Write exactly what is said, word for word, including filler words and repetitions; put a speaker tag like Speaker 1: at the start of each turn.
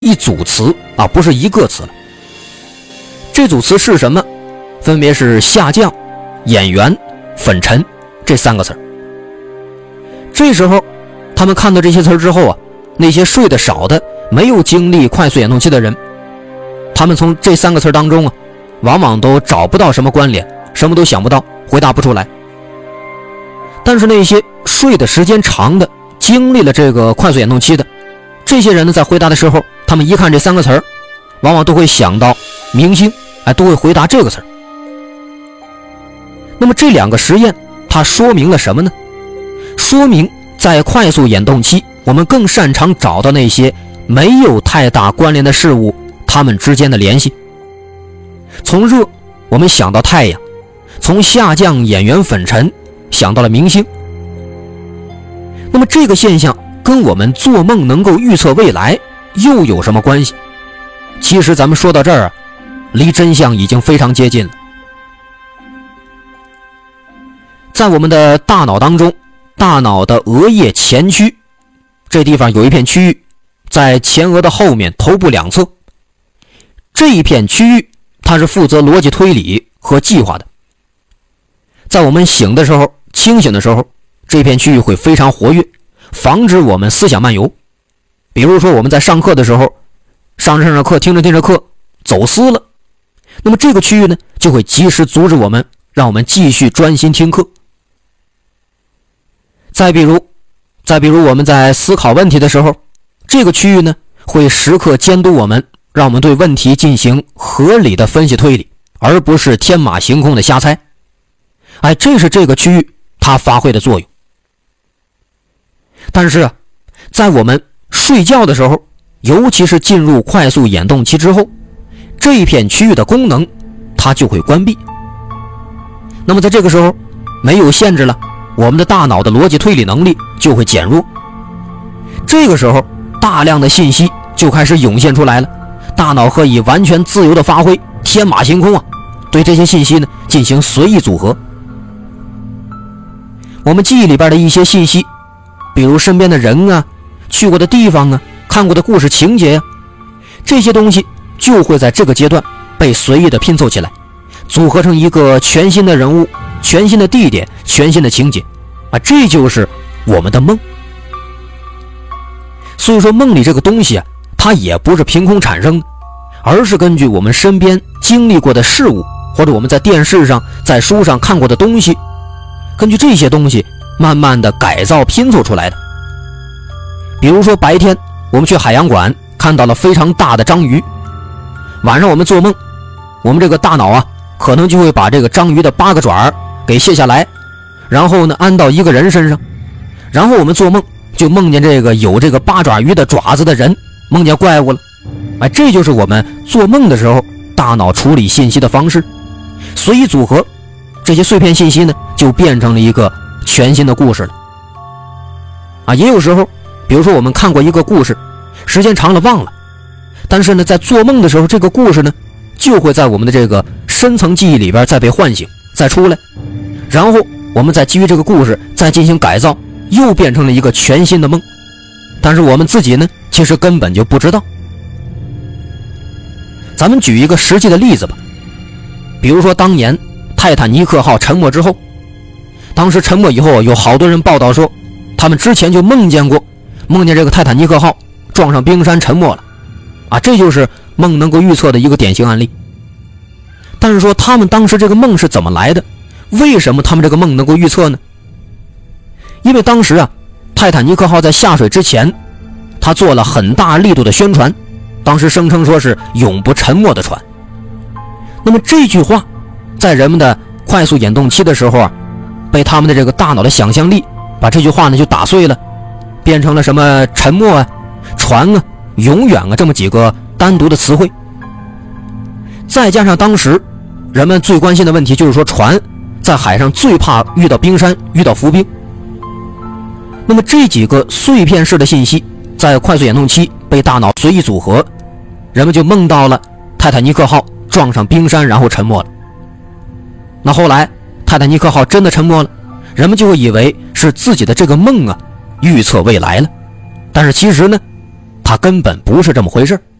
Speaker 1: 一组词啊，不是一个词了。这组词是什么？分别是下降、演员、粉尘这三个词。这时候他们看到这些词之后啊，那些睡得少的没有经历快速眼动期的人，他们从这三个词当中啊，往往都找不到什么关联，什么都想不到，回答不出来。但是那些睡的时间长的，经历了这个快速眼动期的这些人呢，在回答的时候，他们一看这三个词儿，往往都会想到明星，哎，都会回答这个词儿。那么这两个实验它说明了什么呢？说明在快速眼动期，我们更擅长找到那些没有太大关联的事物，它们之间的联系。从热我们想到太阳，从下降演员粉尘想到了明星。那么这个现象跟我们做梦能够预测未来又有什么关系？其实咱们说到这儿啊，离真相已经非常接近了。在我们的大脑当中，大脑的额叶前区这地方有一片区域，在前额的后面，头部两侧。这一片区域它是负责逻辑推理和计划的。在我们醒的时候，清醒的时候，这片区域会非常活跃，防止我们思想漫游。比如说我们在上课的时候，上着上着课，听着听着课，走失了，那么这个区域呢，就会及时阻止我们，让我们继续专心听课。再比如再比如我们在思考问题的时候，这个区域呢，会时刻监督我们，让我们对问题进行合理的分析推理，而不是天马行空的瞎猜。哎，这是这个区域它发挥的作用。但是啊，在我们睡觉的时候，尤其是进入快速眼动期之后，这一片区域的功能它就会关闭。那么在这个时候没有限制了，我们的大脑的逻辑推理能力就会减弱。这个时候大量的信息就开始涌现出来了，大脑可以完全自由的发挥，天马行空啊，对这些信息呢进行随意组合。我们记忆里边的一些信息，比如身边的人啊，去过的地方啊，看过的故事情节啊，这些东西就会在这个阶段被随意的拼凑起来，组合成一个全新的人物、全新的地点、全新的情节啊，这就是我们的梦。所以说梦里这个东西啊，它也不是凭空产生的，而是根据我们身边经历过的事物，或者我们在电视上在书上看过的东西，根据这些东西慢慢的改造拼凑出来的。比如说白天我们去海洋馆看到了非常大的章鱼，晚上我们做梦，我们这个大脑啊可能就会把这个章鱼的八个爪给卸下来，然后呢安到一个人身上，然后我们做梦就梦见这个有这个八爪鱼的爪子的人，梦见怪物了。哎，这就是我们做梦的时候大脑处理信息的方式，随意组合，这些碎片信息呢就变成了一个全新的故事了。啊，也有时候比如说我们看过一个故事，时间长了忘了，但是呢在做梦的时候，这个故事呢就会在我们的这个深层记忆里边再被唤醒，再出来，然后我们再基于这个故事再进行改造，又变成了一个全新的梦。但是我们自己呢其实根本就不知道。咱们举一个实际的例子吧，比如说当年泰坦尼克号沉没之后，当时沉没以后，有好多人报道说他们之前就梦见过梦见这个泰坦尼克号撞上冰山沉没了啊，这就是梦能够预测的一个典型案例。但是说他们当时这个梦是怎么来的？为什么他们这个梦能够预测呢？因为当时啊，泰坦尼克号在下水之前，他做了很大力度的宣传，当时声称说是永不沉没的船。那么这句话在人们的快速眼动期的时候啊，被他们的这个大脑的想象力把这句话呢就打碎了，变成了什么沉没啊、船啊、永远啊这么几个单独的词汇。再加上当时人们最关心的问题就是说，船在海上最怕遇到冰山，遇到浮冰。那么这几个碎片式的信息在快速眼动期被大脑随意组合，人们就梦到了泰坦尼克号撞上冰山然后沉没了。那后来泰坦尼克号真的沉没了，人们就会以为是自己的这个梦啊预测未来了，但是其实呢他根本不是这么回事。